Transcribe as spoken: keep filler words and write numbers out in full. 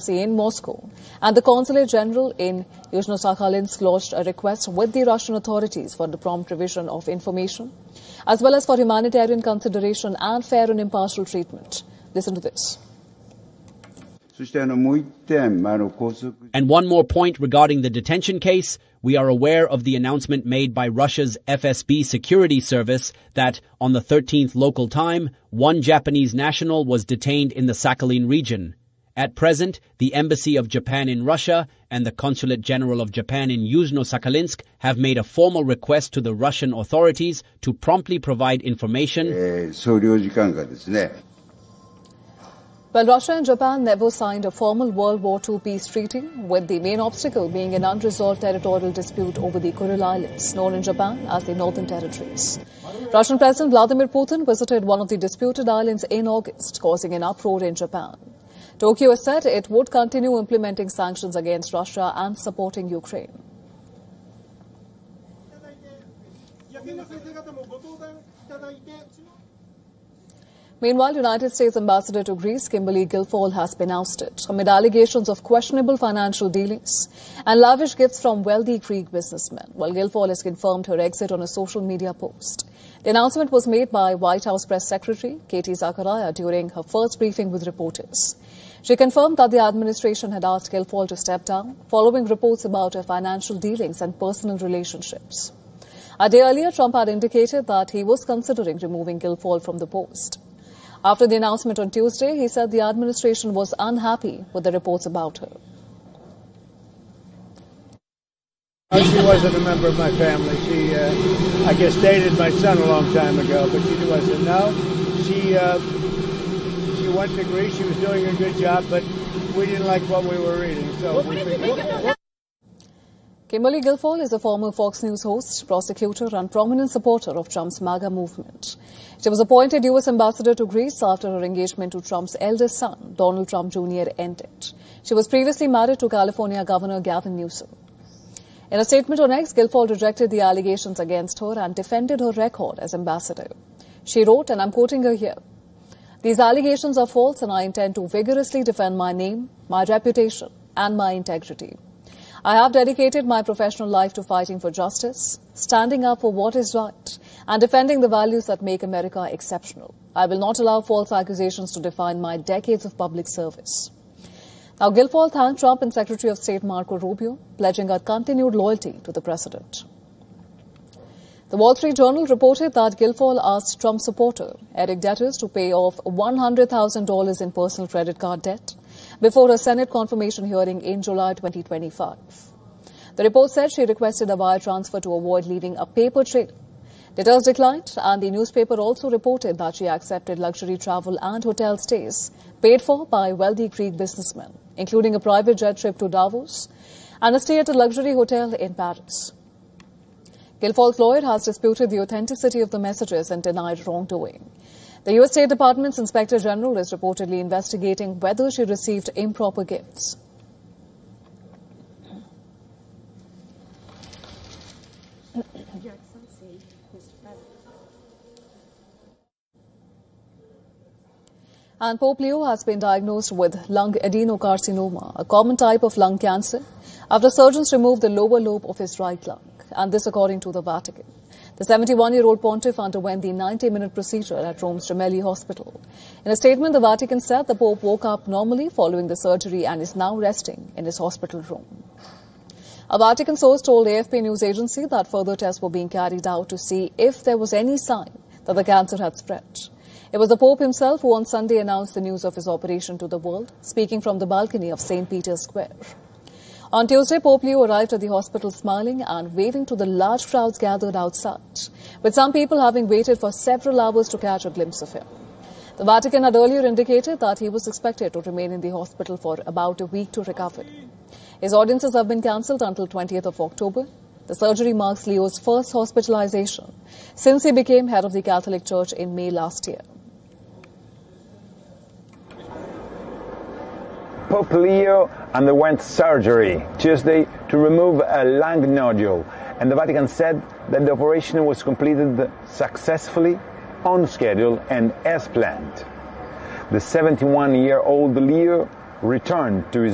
Embassy in Moscow and the Consulate General in Yuzhno-Sakhalinsk lodged a request with the Russian authorities for the prompt provision of information, as well as for humanitarian consideration and fair and impartial treatment. Listen to this. And one more point regarding the detention case. We are aware of the announcement made by Russia's F S B security service that on the thirteenth local time, one Japanese national was detained in the Sakhalin region. At present, the Embassy of Japan in Russia and the Consulate General of Japan in Yuzhno-Sakhalinsk have made a formal request to the Russian authorities to promptly provide information. Well, Russia and Japan never signed a formal World War Two peace treaty, with the main obstacle being an unresolved territorial dispute over the Kuril Islands, known in Japan as the Northern Territories. Russian President Vladimir Putin visited one of the disputed islands in August, causing an uproar in Japan. Tokyo has said it would continue implementing sanctions against Russia and supporting Ukraine. Meanwhile, United States Ambassador to Greece, Kimberly Guilfoyle, has been ousted amid allegations of questionable financial dealings and lavish gifts from wealthy Greek businessmen. While Guilfoyle has confirmed her exit on a social media post. The announcement was made by White House Press Secretary Katie Zachariah during her first briefing with reporters. She confirmed that the administration had asked Guilfoyle to step down following reports about her financial dealings and personal relationships. A day earlier, Trump had indicated that he was considering removing Guilfoyle from the post. After the announcement on Tuesday, he said the administration was unhappy with the reports about her. She wasn't a member of my family. She, uh, I guess, dated my son a long time ago, but she wasn't. No, she, uh, she went to Greece. She was doing a good job, but we didn't like what we were reading. So. We figured... Kimberly Guilfoyle is a former Fox News host, prosecutor and prominent supporter of Trump's MAGA movement. She was appointed U S ambassador to Greece after her engagement to Trump's eldest son, Donald Trump Junior ended. She was previously married to California Governor Gavin Newsom. In a statement on X, Guilfoyle rejected the allegations against her and defended her record as ambassador. She wrote, and I'm quoting her here, "These allegations are false and I intend to vigorously defend my name, my reputation and my integrity. I have dedicated my professional life to fighting for justice, standing up for what is right, and defending the values that make America exceptional. I will not allow false accusations to define my decades of public service." Now, Guilfoyle thanked Trump and Secretary of State Marco Rubio, pledging her continued loyalty to the president. The Wall Street Journal reported that Guilfoyle asked Trump supporter Eric Deters to pay off one hundred thousand dollars in personal credit card debt before a Senate confirmation hearing in July twenty twenty-five. The report said she requested a wire transfer to avoid leaving a paper trail. Deters declined, and the newspaper also reported that she accepted luxury travel and hotel stays paid for by wealthy Greek businessmen, including a private jet trip to Davos and a stay at a luxury hotel in Paris. Guilfoyle's lawyer has disputed the authenticity of the messages and denied wrongdoing. The U S State Department's Inspector General is reportedly investigating whether she received improper gifts. And Pope Leo has been diagnosed with lung adenocarcinoma, a common type of lung cancer, after surgeons removed the lower lobe of his right lung, and this according to the Vatican. The seventy-one-year-old pontiff underwent the ninety-minute procedure at Rome's Gemelli Hospital. In a statement, the Vatican said the Pope woke up normally following the surgery and is now resting in his hospital room. A Vatican source told A F P news agency that further tests were being carried out to see if there was any sign that the cancer had spread. It was the Pope himself who on Sunday announced the news of his operation to the world, speaking from the balcony of Saint Peter's Square. On Tuesday, Pope Leo arrived at the hospital smiling and waving to the large crowds gathered outside, with some people having waited for several hours to catch a glimpse of him. The Vatican had earlier indicated that he was expected to remain in the hospital for about a week to recover. His audiences have been cancelled until twentieth of October. The surgery marks Leo's first hospitalization since he became head of the Catholic Church in May last year. Pope Leo underwent surgery Tuesday to remove a lung nodule, and the Vatican said that the operation was completed successfully, on schedule and as planned. The seventy-one-year-old Leo returned to his